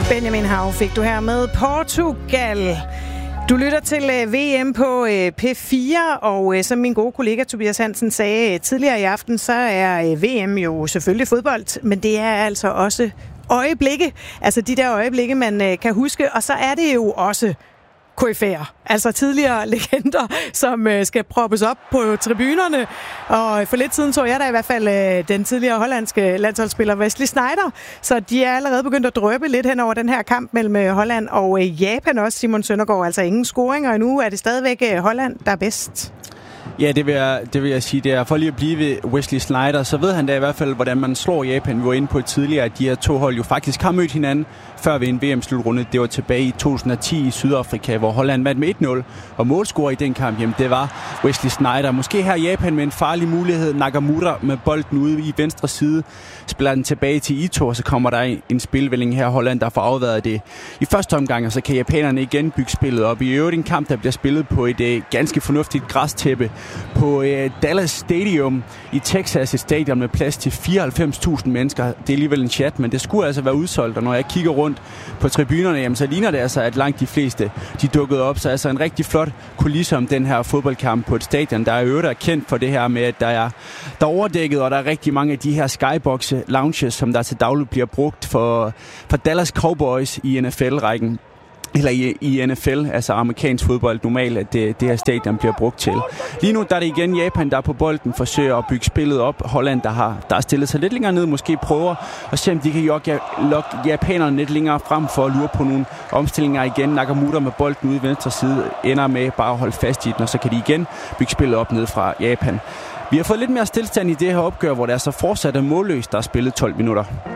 Benjamin Hav fik du her med Portugal. Du lytter til VM på P4, og som min gode kollega Tobias Hansen sagde tidligere i aften, så er VM jo selvfølgelig fodbold, men det er altså også øjeblikke, altså de der øjeblikke, man kan huske, og så er det jo også koryfæer, altså tidligere legender, som skal proppes op på tribunerne. Og for lidt siden så jeg da i hvert fald den tidligere hollandske landsholdsspiller Wesley Sneijder, så de er allerede begyndt at drøbe lidt hen over den her kamp mellem Holland og Japan også, Simon Søndergaard. Altså ingen scoringer endnu, er det stadigvæk Holland, der er bedst? Ja, det vil jeg sige. Det er for lige at blive ved Wesley Sneijder, så ved han da i hvert fald, hvordan man slår Japan. Vi var inde på tidligere, at de her to hold jo faktisk har mødt hinanden før ved en VM-slutrunde. Det var tilbage i 2010 i Sydafrika, hvor Holland vandt med 1-0. Og målscorer i den kamp, jamen, det var Wesley Sneijder. Måske her Japan med en farlig mulighed. Nakamura med bolden ude i venstre side. Spiller den tilbage til Ito, og så kommer der en spilvælling her Holland, der får afværet det i første omgang, og så kan japanerne igen bygge spillet op. I øvrigt en kamp, der bliver spillet på et ganske fornuftigt græstæppe på Dallas Stadium i Texas, et stadion med plads til 94.000 mennesker. Det er alligevel en chat, men det skulle altså være udsolgt, og når jeg kigger rundt på tribunerne, jamen, så ligner det altså, at langt de fleste de dukkede op. Så altså en rigtig flot kulisse om den her fodboldkamp på et stadion, der er øvrigt er kendt for det her med, at der er overdækket, og der er rigtig mange af de her skyboxe lounges, som der til dagligt bliver brugt for Dallas Cowboys i NFL-rækken. Eller i NFL, altså amerikansk fodbold, normalt, at det her stadion bliver brugt til. Lige nu der er det igen Japan, der er på bolden, forsøger at bygge spillet op. Holland, der har stillet sig lidt længere ned, måske prøver at se, om de kan lokke japanerne lidt længere frem for at lure på nogle omstillinger igen. Nakamura med bolden ude i venstre side ender med bare at holde fast i den, og så kan de igen bygge spillet op ned fra Japan. Vi har fået lidt mere stillstand i det her opgør, hvor der er så fortsat målløst, der er spillet 12 minutter.